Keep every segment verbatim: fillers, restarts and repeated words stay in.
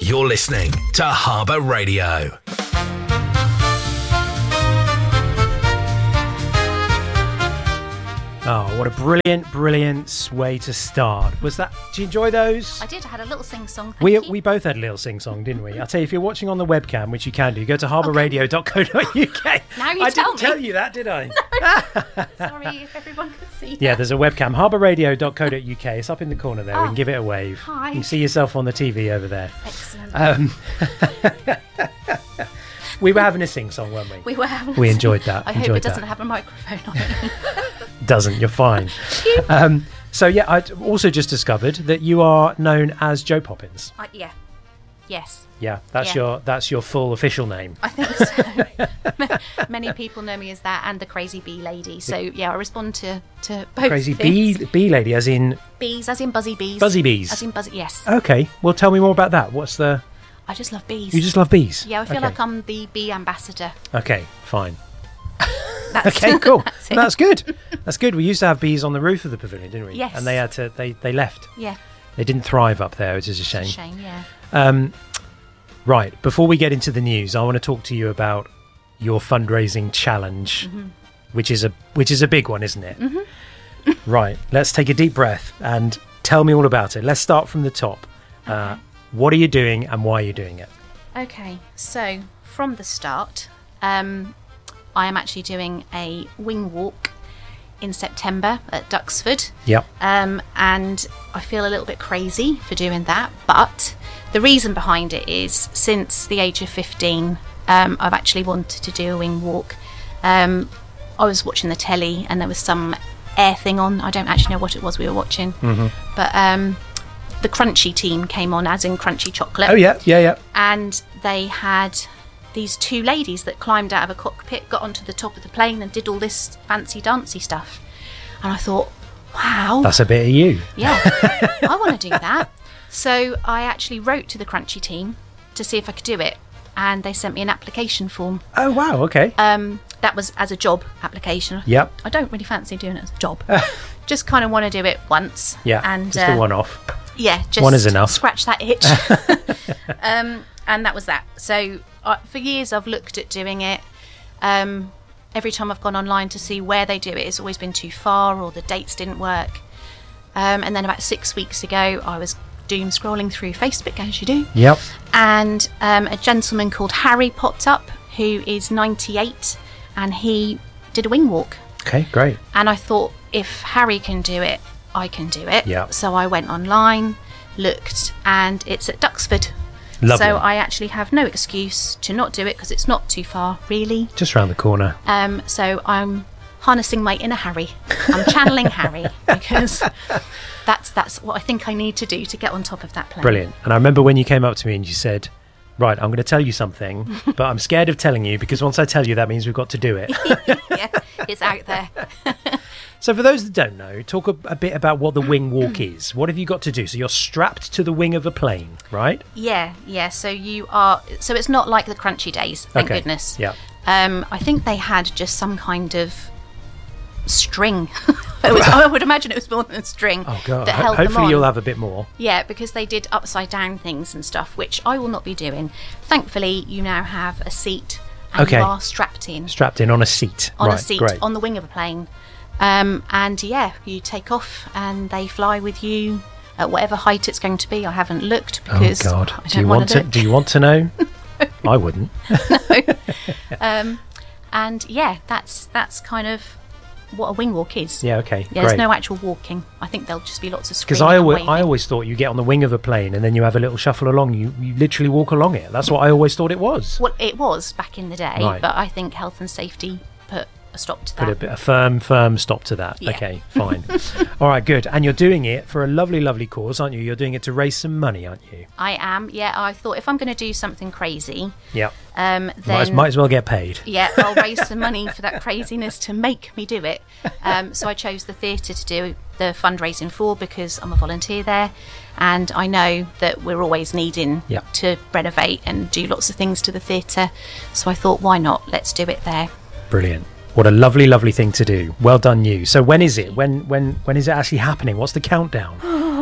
You're listening to Harbour Radio. Oh, what a brilliant, brilliant way to start. Was that, did you enjoy those? I did. I had a little sing-song. Thank We you. we both had a little sing-song, didn't we? I'll tell you, if you're watching on the webcam, which you can do, go to harbour radio dot co dot U K. Now you I tell didn't me. tell you that, did I? No. Sorry if everyone could see Yeah, that. there's a webcam, harbour radio dot co dot U K. It's up in the corner there. We Oh. can give it a wave. Hi. You can see yourself on the T V over there. Excellent. Um, we were having a sing-song, weren't we? we were having we some- enjoyed that. I hope enjoyed it doesn't that. have a microphone on it. Doesn't. You're fine. um, so, yeah, I also just discovered that you are known as Joe Poppins. I, yeah. Yes. Yeah, that's Yeah. your that's your full official name. I think so. Ma- Many people know me as that and the Crazy Bee Lady. So, yeah, I respond to, to both Crazy things. bee bee lady, as in Bees, as in buzzy bees. buzzy bees. As in buzzy, yes. Okay, well, tell me more about that. What's the? I just love bees. You just love bees. Yeah, I feel okay. like I'm the bee ambassador. Okay, fine. That's, Okay, cool. that's, it. That's good. That's good. We used to have bees on the roof of the pavilion, didn't we? Yes. And they had to. They they left. Yeah, They didn't thrive up there, which is a it's shame. a shame, yeah. Um, right. Before we get into the news, I want to talk to you about your fundraising challenge, Mm-hmm. which is a which is a big one, isn't it? Mm-hmm. Right. Let's take a deep breath and tell me all about it. Let's start from the top. Uh, what are you doing and why are you doing it? Okay, so from the start, um, I am actually doing a wing walk in September at Duxford. Yep. Um, and I feel a little bit crazy for doing that. But the reason behind it is since the age of fifteen, um, I've actually wanted to do a wing walk. Um, I was watching the telly and there was some air thing on. I don't actually know what it was we were watching. Mm-hmm. But um, the Crunchy team came on, as in Crunchy Chocolate. Oh yeah, yeah, yeah. And they had these two ladies that climbed out of a cockpit, got onto the top of the plane and did all this fancy dancy stuff. And I thought, wow, That's a bit of you. yeah, I want to do that. So I actually wrote to the Crunchy team to see if I could do it. And they sent me an application form. Oh wow. Okay. Um, that was as a job application. Yep. I don't really fancy doing it as a job. Just kind of want to do it once. Yeah. And just uh, a one-off. yeah, just One is enough. Scratch that itch. um, and that was that. So uh, for years I've looked at doing it. Um, every time I've gone online to see where they do it, it's always been too far or the dates didn't work. Um, and then about six weeks ago, I was doom scrolling through Facebook, as you do. Yep. And um, a gentleman called Harry popped up, who is ninety-eight, and he did a wing walk. Okay. Great. And I thought, if Harry can do it, I can do it. Yeah. So I went online, looked, and it's at Duxford. Lovely. So I actually have no excuse to not do it because it's not too far, really. Just round the corner. Um, so I'm harnessing my inner Harry. I'm channeling Harry because that's that's what I think I need to do to get on top of that plane. Brilliant. And I remember when you came up to me and you said, right, I'm going to tell you something, but I'm scared of telling you because once I tell you, that means we've got to do it. Yeah, it's out there. So for those that don't know, talk a, a bit about what the wing walk is. What have you got to do? So you're strapped to the wing of a plane, right? Yeah, yeah. So you are. So it's not like the Crunchy days. Thank Okay. goodness. Yeah. Um, I think they had just some kind of string. It was, I would imagine it was more than a string Oh, God. that Ho- held them hopefully on. you'll have a bit more. Yeah, because they did upside down things and stuff, which I will not be doing. Thankfully, you now have a seat and Okay. you are strapped in Strapped in on a seat. on right, a seat great. on the wing of a plane. Um, and yeah, you take off and they fly with you at whatever height it's going to be. I haven't looked because oh, God. I don't Do you want want to to, look. do you want to know? I wouldn't. Um, and yeah, that's that's kind of what a wing walk is. Yeah, okay. Yeah, there's great. no actual walking. I think there'll just be lots of Because screaming I, and always, waving. I always thought you get on the wing of a plane and then you have a little shuffle along. You, you literally walk along it. That's what I always thought it was. Well, it was back in the day, Right. but I think health and safety put a stop to Put that. a, bit, a firm, firm stop to that. Yeah. Okay, fine. All right, good. And you're doing it for a lovely, lovely cause, aren't you? You're doing it to raise some money, aren't you? I am. Yeah, I thought if I'm going to do something crazy, Yeah. um, then Might, as- might as well get paid. yeah, I'll raise some money for that craziness to make me do it. Um, so I chose the theatre to do the fundraising for because I'm a volunteer there, and I know that we're always needing Yeah. to renovate and do lots of things to the theatre. So I thought, why not? Let's do it there. Brilliant. What a lovely, lovely thing to do. Well done, you. So when is it? When when when is it actually happening? What's the countdown? Oh,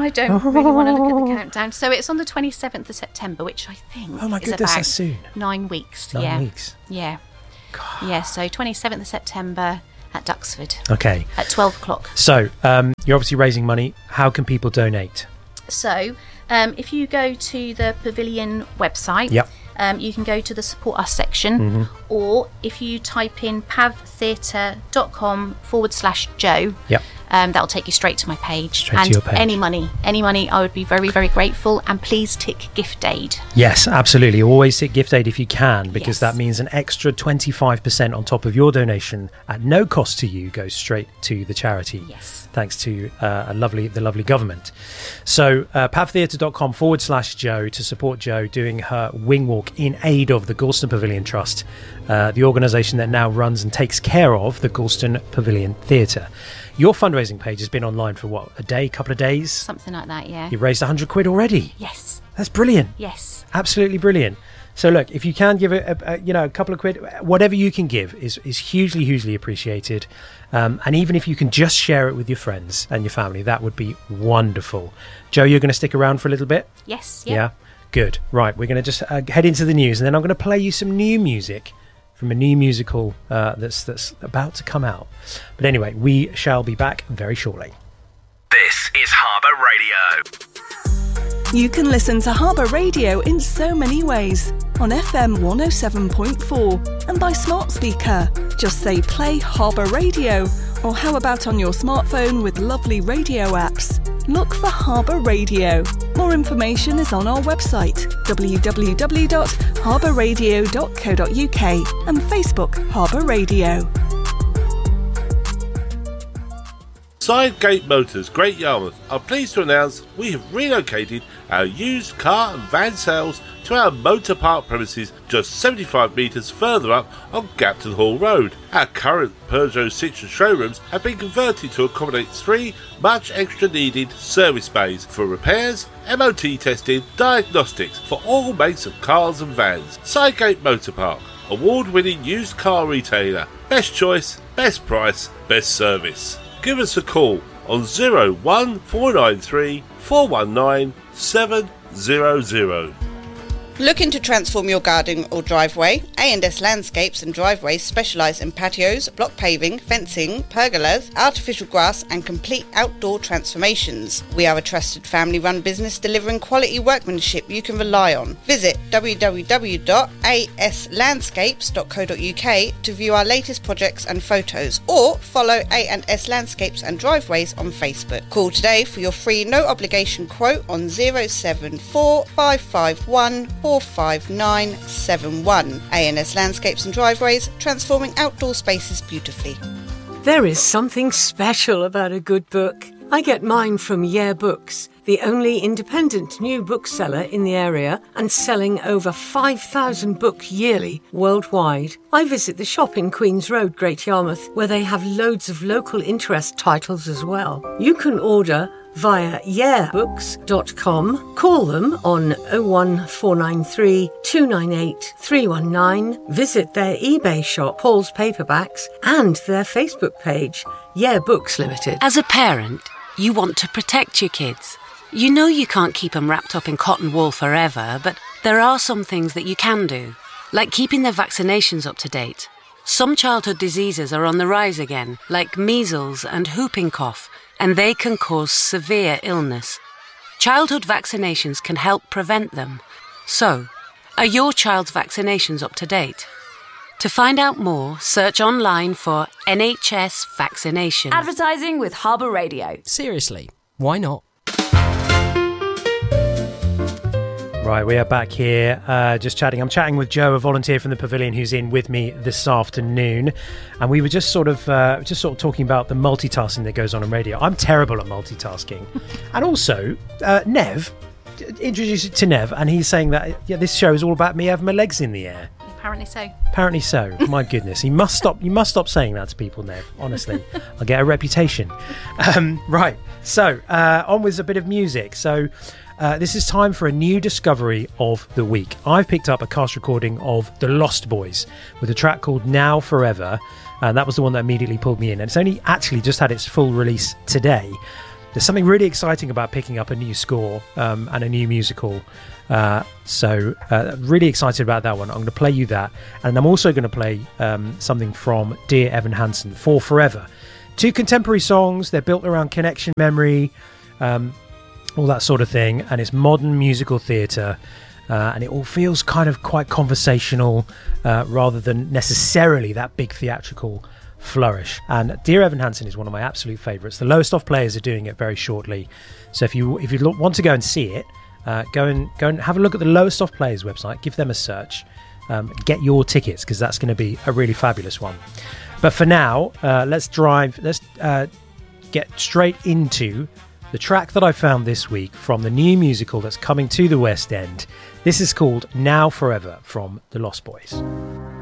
I don't really want to look at the countdown. So it's on the twenty-seventh of September, which I think Oh my is goodness, about that's soon. nine weeks. Nine yeah. weeks. Yeah. Yeah, so twenty-seventh of September at Duxford Okay. at twelve o'clock. So um, you're obviously raising money. How can people donate? So um, if you go to the Pavilion website, Yep. um, you can go to the Support Us section, Mm-hmm. or if you type in pavtheatre.com forward slash Joe, Yep. um, that'll take you straight to my page. Straight to and your page. any money, any money, I would be very, very grateful. And please tick gift aid. Yes, absolutely. Always hit gift aid if you can, because Yes. that means an extra twenty-five percent on top of your donation at no cost to you goes straight to the charity. Yes. Thanks to uh, a lovely, the lovely government. So uh, pavtheatre.com forward slash Joe to support Joe doing her wing walk in aid of the Galston Pavilion Trust, uh, the organisation that now runs and takes care of the Galston Pavilion Theatre. Your fundraising page has been online for what, a day, couple of days? Something like that, yeah. You've raised one hundred quid already. Yes. That's brilliant. Yes. Absolutely brilliant. So look, if you can give it, a, a, you know, a couple of quid, whatever you can give is is hugely, hugely appreciated. Um, and even if you can just share it with your friends and your family, that would be wonderful. Joe, you're going to stick around for a little bit? Yes. Yeah. Yeah. Good. Right. We're going to just uh, head into the news, and then I'm going to play you some new music from a new musical uh, that's that's about to come out. But anyway, we shall be back very shortly. This is Harbour Radio. You can listen to Harbour Radio in so many ways. On F M one oh seven point four and by smart speaker. Just say play Harbour Radio, or how about on your smartphone with lovely radio apps? Look for Harbour Radio. More information is on our website w w w dot harbour radio dot co dot u k and Facebook Harbour Radio. Sidegate Motors, Great Yarmouth, are pleased to announce we have relocated our used car and van sales to our motor park premises just seventy-five metres further up on Gapton Hall Road. Our current Peugeot Citroën showrooms have been converted to accommodate three much extra needed service bays for repairs, M O T testing, diagnostics for all makes of cars and vans. Sidegate Motor Park, award-winning used car retailer. Best choice, best price, best service. Give us a call on zero one four nine three four one nine seven zero zero. Looking to transform your garden or driveway? A and S Landscapes and Driveways specialise in patios, block paving, fencing, pergolas, artificial grass and complete outdoor transformations. We are a trusted family-run business delivering quality workmanship you can rely on. Visit w w w dot a s landscapes dot co dot u k to view our latest projects and photos, or follow A and S Landscapes and Driveways on Facebook. Call today for your free no-obligation quote on zero seven four five five one four five nine seven one. A and S Landscapes and Driveways, transforming outdoor spaces beautifully. There is something special about a good book. I get mine from Yeah Books, the only independent new bookseller in the area and selling over five thousand books yearly worldwide. I visit the shop in Queen's Road, Great Yarmouth, where they have loads of local interest titles as well. You can order via yeah books dot com. Call them on oh one four nine three two nine eight three one nine. Visit their eBay shop, Paul's Paperbacks, and their Facebook page, Yeah Books Limited. As a parent, you want to protect your kids. You know you can't keep them wrapped up in cotton wool forever, but there are some things that you can do, like keeping their vaccinations up to date. Some childhood diseases are on the rise again, like measles and whooping cough, and they can cause severe illness. Childhood vaccinations can help prevent them. So, are your child's vaccinations up to date? To find out more, search online for N H S vaccination. Advertising with Harbour Radio. Seriously, why not? Right, we are back here, uh, just chatting. I'm chatting with Joe, a volunteer from the Pavilion, who's in with me this afternoon, and we were just sort of uh, just sort of talking about the multitasking that goes on in radio. I'm terrible at multitasking, and also uh, Nev, introduce it to Nev, and he's saying that yeah, this show is all about me having my legs in the air. Apparently so. Apparently so. My goodness, he must stop. You must stop saying that to people, Nev. Honestly, I'll get a reputation. Um, right, so uh, on with a bit of music. So. Uh, this is time for a new discovery of the week. I've picked up a cast recording of The Lost Boys with a track called Now Forever, and that was the one that immediately pulled me in. And it's only actually just had its full release today. there's something really exciting about picking up a new score um, and a new musical. Uh, so uh, really excited about that one. I'm going to play you that, and I'm also going to play um, something from Dear Evan Hansen, For Forever. Two contemporary songs. They're built around connection, memory, um, all that sort of thing, and it's modern musical theatre, uh, and it all feels kind of quite conversational uh, rather than necessarily that big theatrical flourish. And Dear Evan Hansen is one of my absolute favourites. The Lowest Off Players are doing it very shortly, so if you if you want to go and see it, Uh, go and go and have a look at the Lowest Off Players website. Give them a search. Um, get your tickets, because that's going to be a really fabulous one. But for now, uh, let's drive. Let's uh, get straight into the track that I found this week from the new musical that's coming to the West End. This is called Now Forever from The Lost Boys.